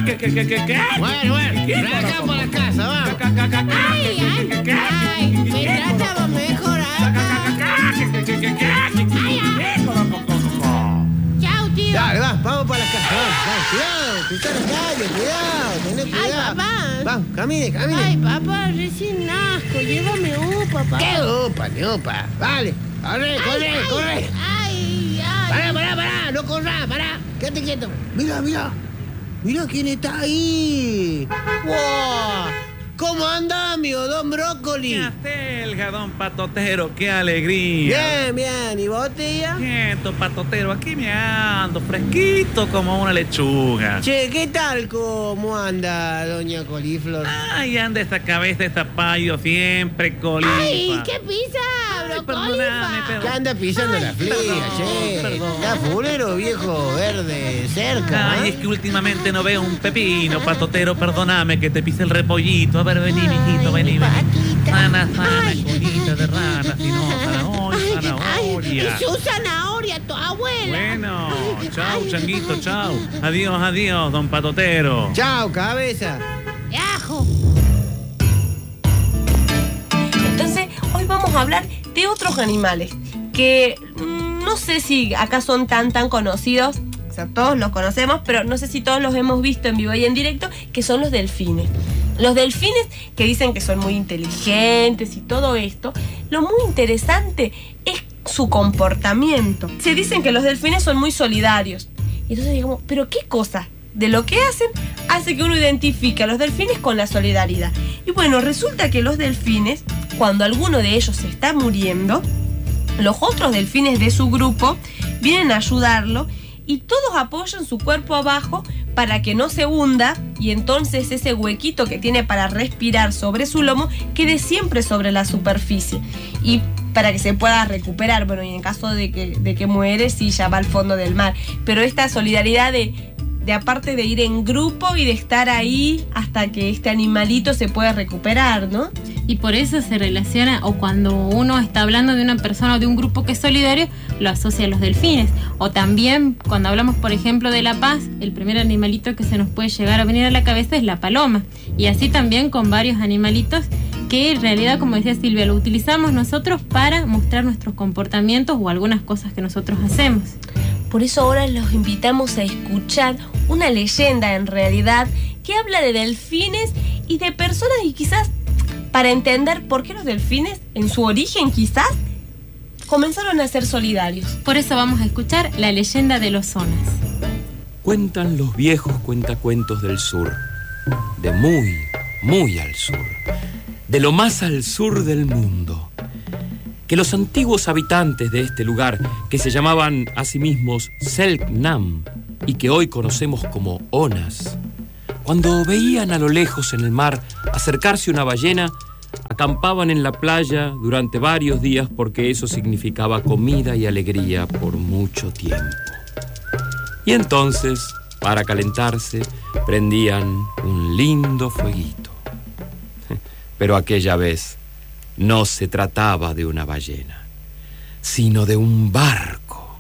¿Qué? Bueno, acá por la casa, vamos. Ay, me trataba mejor. Chao, tío. Dale, vamos para la casa, vamos. Cuidado, cruzar la calle, cuidado, tené cuidado. Ay, papá. Vamos, camine. Ay, papá, recién nazco. Llévame papá. ¿Qué upa? Vale, corre. Ay. Pará, no corras, pará. Quédate quieto. Mira quién está ahí. ¡Wow! ¿Cómo anda, amigo Don Brócoli? ¿Qué acelga, don Patotero? ¡Qué alegría! Bien. ¿Y vos, tía? Quieto, Patotero, aquí me ando, fresquito como una lechuga. Che, ¿qué tal? ¿Cómo anda, doña Coliflor? Ay, anda esa cabeza de zapallo siempre, Colifa. Ay, ¿qué pisa, brócoli? ¿Qué anda pisando la fría, che? Perdón. Está fulero, viejo verde, cerca. Ay, es que últimamente no veo un pepino, Patotero, perdóname que te pise el repollito. A ver, vení, mijito, vení. Sana, colita de rana, si no, zanahoria. Su zanahoria, tu abuela. Bueno, chao, changuito, chao. Adiós, don Patotero. Chao, cabeza. Ajo. Entonces, hoy vamos a hablar de otros animales que no sé si acá son tan conocidos. O sea, todos los conocemos, pero no sé si todos los hemos visto en vivo y en directo, que son los delfines. Los delfines, que dicen que son muy inteligentes y todo esto, lo muy interesante es su comportamiento. Se dicen que los delfines son muy solidarios. Y entonces digamos, ¿pero qué cosa de lo que hacen hace que uno identifique a los delfines con la solidaridad? Y bueno, resulta que los delfines, cuando alguno de ellos se está muriendo, los otros delfines de su grupo vienen a ayudarlo y todos apoyan su cuerpo abajo para que no se hunda y entonces ese huequito que tiene para respirar sobre su lomo quede siempre sobre la superficie y para que se pueda recuperar. Bueno, y en caso de que muere, sí, ya va al fondo del mar. Pero esta solidaridad de aparte de ir en grupo y de estar ahí hasta que este animalito se pueda recuperar, ¿no? Y por eso se relaciona, o cuando uno está hablando de una persona o de un grupo que es solidario, lo asocia a los delfines. O también, cuando hablamos, por ejemplo, de la paz, el primer animalito que se nos puede llegar a venir a la cabeza es la paloma. Y así también con varios animalitos que en realidad, como decía Silvia, lo utilizamos nosotros para mostrar nuestros comportamientos o algunas cosas que nosotros hacemos. Por eso ahora los invitamos a escuchar una leyenda en realidad que habla de delfines y de personas y quizás para entender por qué los delfines en su origen quizás comenzaron a ser solidarios. Por eso vamos a escuchar la leyenda de los Onas. Cuentan los viejos cuentacuentos del sur, de muy, muy al sur, de lo más al sur del mundo, que los antiguos habitantes de este lugar, que se llamaban a sí mismos Selknam y que hoy conocemos como Onas, cuando veían a lo lejos en el mar acercarse una ballena, acampaban en la playa durante varios días porque eso significaba comida y alegría por mucho tiempo. Y entonces, para calentarse, prendían un lindo fueguito. Pero aquella vez no se trataba de una ballena, sino de un barco.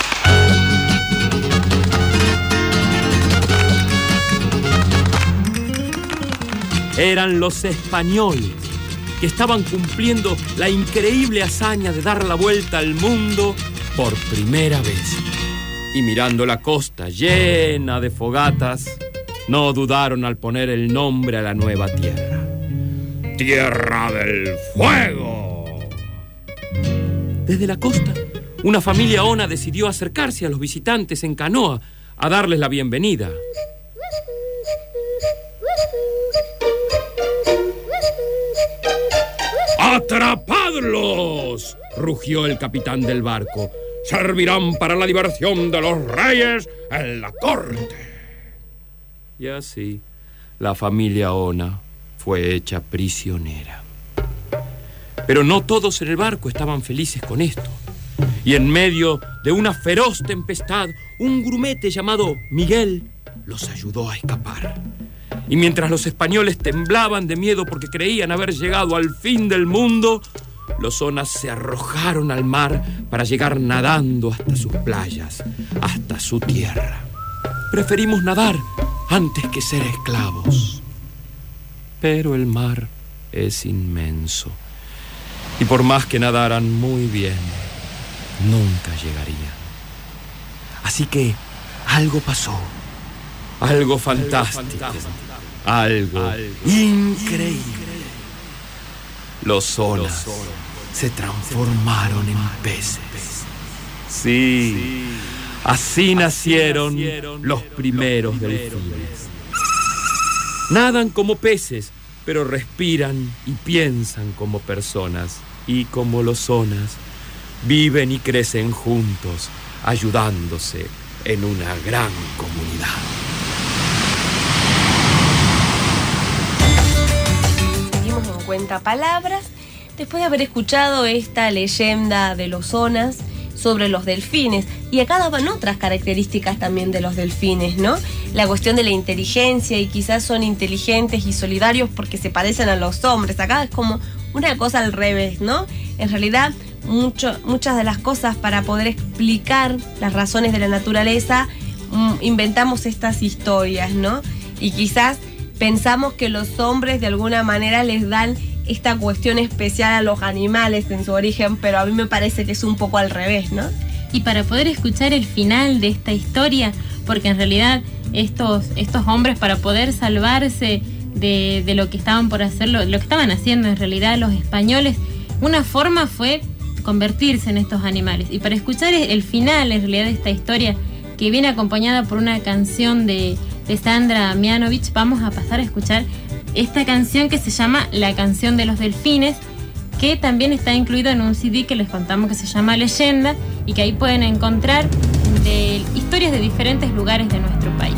Eran los españoles que estaban cumpliendo la increíble hazaña de dar la vuelta al mundo por primera vez. Y mirando la costa llena de fogatas, no dudaron al poner el nombre a la nueva tierra: Tierra del Fuego. Desde la costa, una familia ona decidió acercarse a los visitantes en canoa a darles la bienvenida. ¡Atrapadlos!, rugió el capitán del barco. ¡Servirán para la diversión de los reyes en la corte! Y así, la familia ona fue hecha prisionera. Pero no todos en el barco estaban felices con esto. Y en medio de una feroz tempestad, un grumete llamado Miguel los ayudó a escapar. Y mientras los españoles temblaban de miedo porque creían haber llegado al fin del mundo, los onas se arrojaron al mar para llegar nadando hasta sus playas, hasta su tierra. Preferimos nadar, antes que ser esclavos. Pero el mar es inmenso, y por más que nadaran muy bien, nunca llegarían. Así que algo pasó, algo fantástico, algo increíble. Los onas se transformaron en peces. Sí, así nacieron los primeros delfines. Nadan como peces, pero respiran y piensan como personas. Y como los onas, viven y crecen juntos, ayudándose en una gran comunidad. Seguimos en Cuentapalabras. Después de haber escuchado esta leyenda de los onas sobre los delfines, y acá daban otras características también de los delfines, ¿no? La cuestión de la inteligencia, y quizás son inteligentes y solidarios porque se parecen a los hombres. Acá es como una cosa al revés, ¿no? En realidad, muchas de las cosas para poder explicar las razones de la naturaleza, inventamos estas historias, ¿no? Y quizás pensamos que los hombres de alguna manera les dan esta cuestión especial a los animales en su origen, pero a mí me parece que es un poco al revés, ¿no? Y para poder escuchar el final de esta historia, porque en realidad estos hombres, para poder salvarse de lo que estaban por hacer, lo que estaban haciendo en realidad los españoles, una forma fue convertirse en estos animales. Y para escuchar el final en realidad de esta historia, que viene acompañada por una canción de Sandra Mianovich, vamos a pasar a escuchar esta canción que se llama La canción de los delfines, que también está incluido en un CD que les contamos que se llama Leyenda, y que ahí pueden encontrar historias de diferentes lugares de nuestro país.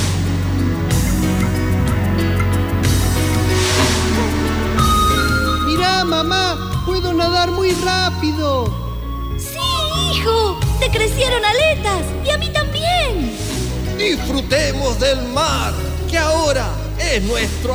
Mirá, mamá, puedo nadar muy rápido. ¡Sí, hijo! ¡Te crecieron aletas! ¡Y a mí también! Disfrutemos del mar, que ahora es nuestro